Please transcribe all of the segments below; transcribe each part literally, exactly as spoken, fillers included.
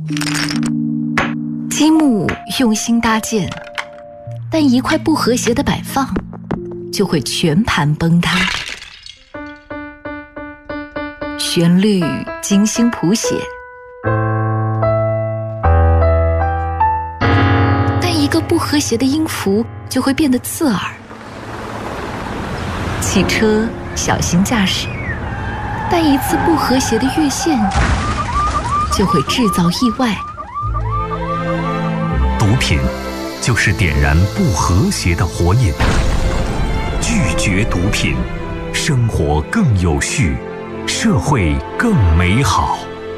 积木用心搭建，但一块不和谐的摆放就会全盘崩塌。旋律精心谱写，但一个不和谐的音符就会变得刺耳。汽车小心驾驶，但一次不和谐的越线就会制造意外。 毒品就是点燃不和谐的火引，拒绝毒品，生活更有序，社会更美好。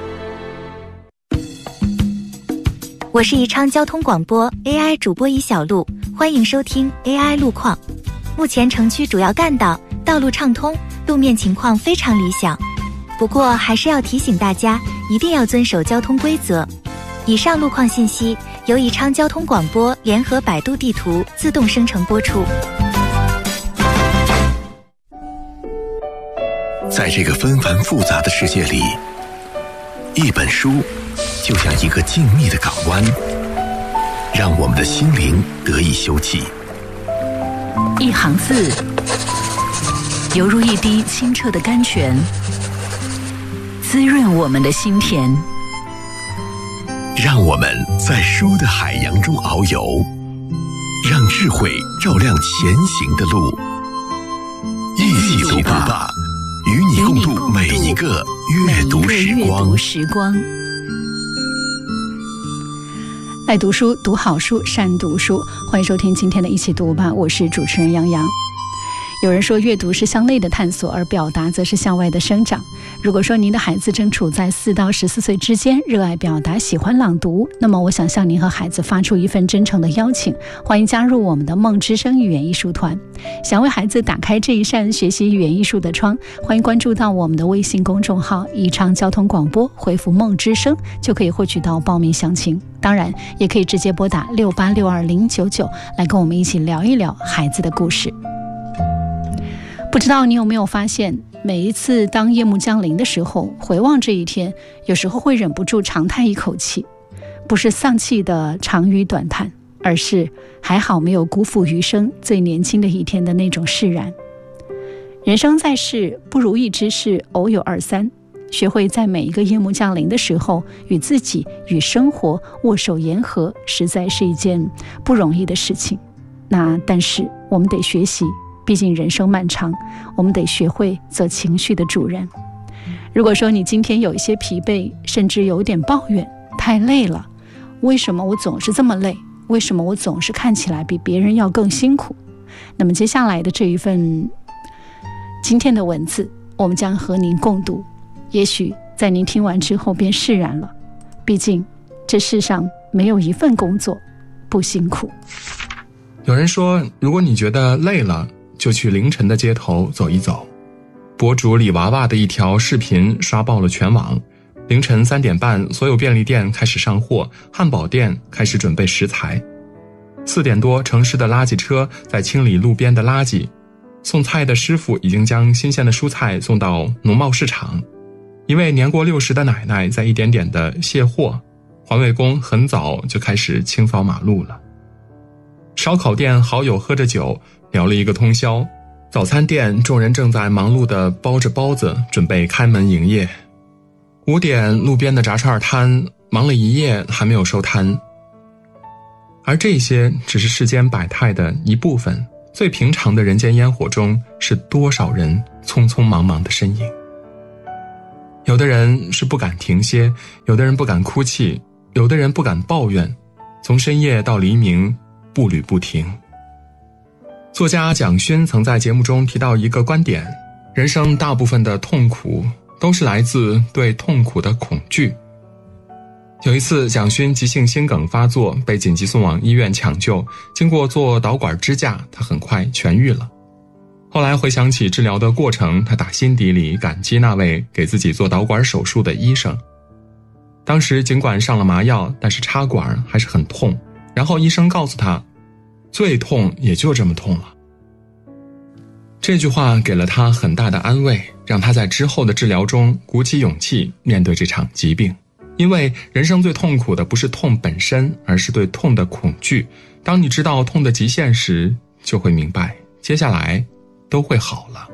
我是宜昌交通广播 A I 主播一小路，欢迎收听 A I 路况。目前城区主要干道道路畅通，路面情况非常理想。不过还是要提醒大家，一定要遵守交通规则。以上路况信息由宜昌交通广播联合百度地图自动生成播出。 在这个纷繁复杂的世界里，一本书就像一个静谧的港湾，让我们的心灵得以休憩。 一行字犹如一滴清澈的甘泉，滋润我们的心田。 让我们在书的海洋中遨游，让智慧照亮前行的路。一起读吧，与你共度每一个阅读时光。 爱读书，读好书，善读书。欢迎收听今天的一起读吧，我是主持人杨洋。有人说，阅读是向内的探索，而表达则是向外的生长。如果说您的孩子正处在四到十四岁之间，热爱表达，喜欢朗读，那么我想向您和孩子发出一份真诚的邀请，欢迎加入我们的梦之声语言艺术团。想为孩子打开这一扇学习语言艺术的窗，欢迎关注到我们的微信公众号宜昌交通广播，回复梦之声就可以获取到报名详情。当然也可以直接拨打六八六二零九九来跟我们一起聊一聊孩子的故事。不知道你有没有发现，每一次当夜幕降临的时候，回望这一天，有时候会忍不住长叹一口气，不是丧气的长吁短叹，而是还好没有辜负余生最年轻的一天的那种释然。人生在世，不如意之事偶有二三，学会在每一个夜幕降临的时候，与自己与生活握手言和，实在是一件不容易的事情。那但是我们得学习，毕竟人生漫长，我们得学会做情绪的主人。如果说你今天有一些疲惫，甚至有点抱怨，太累了，为什么我总是这么累？为什么我总是看起来比别人要更辛苦？那么接下来的这一份今天的文字，我们将和您共读，也许在您听完之后便释然了。毕竟这世上没有一份工作不辛苦。 有人说，如果你觉得累了，就去凌晨的街头走一走。博主李娃娃的一条视频刷爆了全网。凌晨三点半，所有便利店开始上货，汉堡店开始准备食材。四点多，城市的垃圾车在清理路边的垃圾，送菜的师傅已经将新鲜的蔬菜送到农贸市场。一位年过六十的奶奶在一点点的卸货，环卫工很早就开始清扫马路了。烧烤店好友喝着酒聊了一个通宵，早餐店众人正在忙碌地包着包子，准备开门营业。五点，路边的炸串摊忙了一夜还没有收摊。而这些只是世间百态的一部分，最平常的人间烟火中，是多少人匆匆忙忙的身影。有的人是不敢停歇，有的人不敢哭泣，有的人不敢抱怨，从深夜到黎明，步履不停。作家蒋勋曾在节目中提到一个观点，人生大部分的痛苦都是来自对痛苦的恐惧。有一次，蒋勋急性心梗发作，被紧急送往医院抢救，经过做导管支架，他很快痊愈了。后来回想起治疗的过程，他打心底里感激那位给自己做导管手术的医生。当时尽管上了麻药，但是插管还是很痛，然后医生告诉他，最痛也就这么痛了。这句话给了他很大的安慰，让他在之后的治疗中鼓起勇气面对这场疾病。 因为人生最痛苦的不是痛本身，而是对痛的恐惧。当你知道痛的极限时，就会明白，接下来都会好了。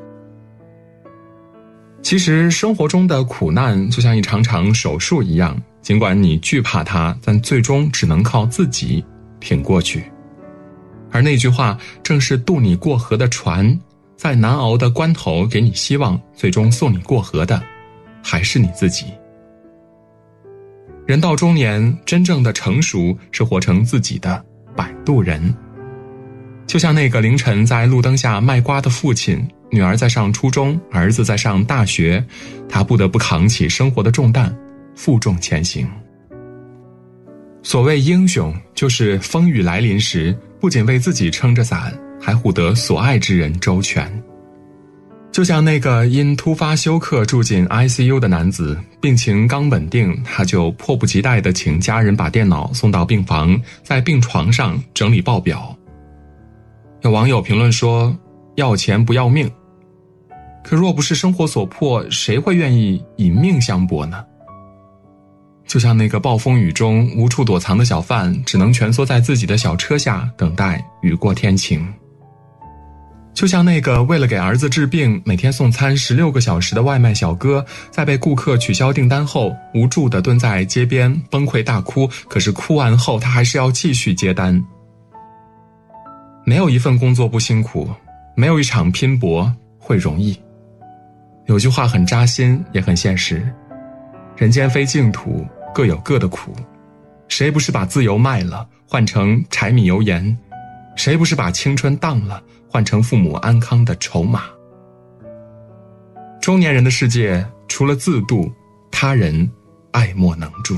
其实生活中的苦难就像一场场手术一样，尽管你惧怕它，但最终只能靠自己挺过去。而那句话正是渡你过河的船，在难熬的关头给你希望，最终送你过河的还是你自己。人到中年，真正的成熟是活成自己的摆渡人。就像那个凌晨在路灯下卖瓜的父亲，女儿在上初中，儿子在上大学，他不得不扛起生活的重担，负重前行。所谓英雄，就是风雨来临时，不仅为自己撑着伞，还护得所爱之人周全。就像那个因突发休克住进 I C U 的男子，病情刚稳定，他就迫不及待地请家人把电脑送到病房，在病床上整理报表。有网友评论说，要钱不要命。可若不是生活所迫，谁会愿意以命相搏呢？就像那个暴风雨中无处躲藏的小贩，只能蜷缩在自己的小车下，等待雨过天晴。就像那个为了给儿子治病，每天送餐十六个小时的外卖小哥，在被顾客取消订单后，无助地蹲在街边崩溃大哭，可是哭完后他还是要继续接单。没有一份工作不辛苦，没有一场拼搏会容易。有句话很扎心，也很现实，人间非净土，各有各的苦。谁不是把自由卖了，换成柴米油盐？谁不是把青春当了，换成父母安康的筹码？中年人的世界，除了自渡，他人爱莫能助。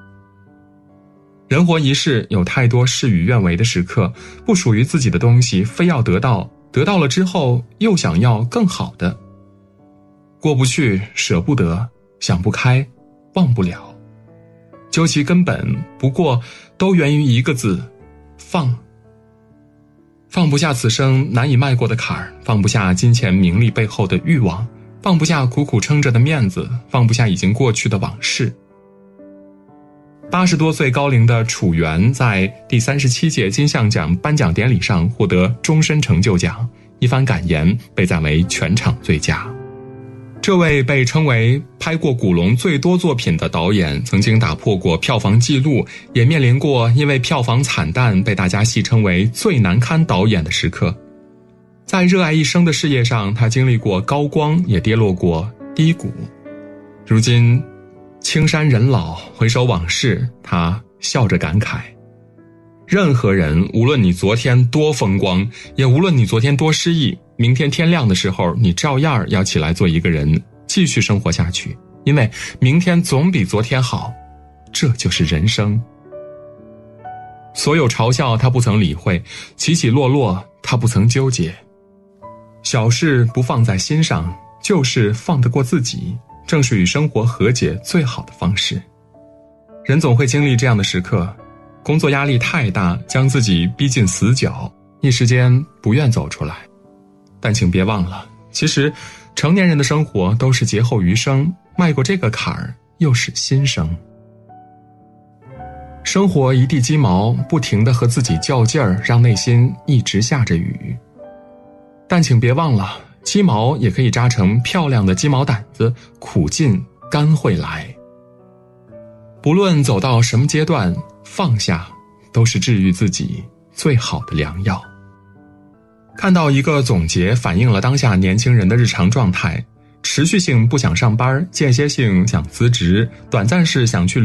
人活一世，有太多事与愿违的时刻，不属于自己的东西非要得到，得到了之后又想要更好的。过不去，舍不得，想不开，忘不了。究其根本，不过都源于一个字：放。放不下此生难以迈过的坎儿，放不下金钱名利背后的欲望，放不下苦苦撑着的面子，放不下已经过去的往事。八十多岁高龄的楚原在第三十七届金像奖颁奖典礼上获得终身成就奖，一番感言被赞为全场最佳。这位被称为拍过古龙最多作品的导演，曾经打破过票房纪录，也面临过因为票房惨淡被大家戏称为最难堪导演的时刻。在热爱一生的事业上，他经历过高光，也跌落过低谷。如今青山人老，回首往事，他笑着感慨，任何人，无论你昨天多风光，也无论你昨天多失意，明天天亮的时候，你照样要起来做一个人，继续生活下去，因为明天总比昨天好，这就是人生。所有嘲笑他不曾理会，起起落落他不曾纠结，小事不放在心上，就是放得过自己，正是与生活和解最好的方式。人总会经历这样的时刻，工作压力太大，将自己逼进死角，一时间不愿走出来。但请别忘了，其实成年人的生活都是劫后余生，迈过这个坎儿又是新生。生活一地鸡毛，不停地和自己较劲儿，让内心一直下着雨。但请别忘了，鸡毛也可以扎成漂亮的鸡毛掸子，苦尽甘会来。不论走到什么阶段，放下都是治愈自己最好的良药。看到一个总结，反映了当下年轻人的日常状态：持续性不想上班，间歇性想辞职，短暂是想去